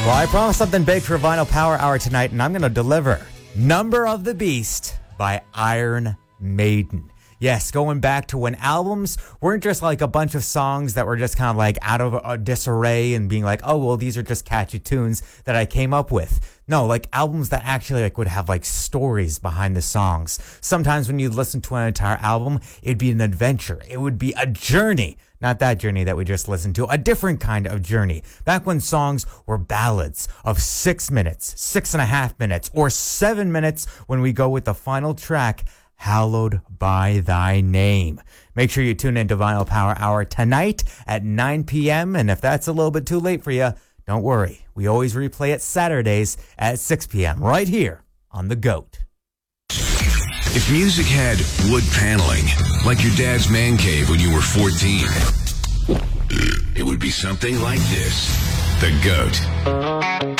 Well, I promised something big for Vinyl Power Hour tonight, and I'm going to deliver Number of the Beast by Iron Maiden. Yes, going back to when albums weren't just like a bunch of songs that were just kind of like out of a disarray and being like, oh, well, these are just catchy tunes that I came up with. No, like albums that actually like would have like stories behind the songs. Sometimes when you listen to an entire album, it'd be an adventure. It would be a journey. Not that journey that we just listened to, a different kind of journey. Back when songs were ballads of 6 minutes, 6.5 minutes, or 7 minutes when we go with the final track, Hallowed by Thy Name. Make sure you tune into Vinyl Power Hour tonight at 9 p.m. And if that's a little bit too late for you, don't worry. We always replay it Saturdays at 6 p.m. right here on The GOAT. If music had wood paneling, like your dad's man cave when you were 14, it would be something like this. The GOAT.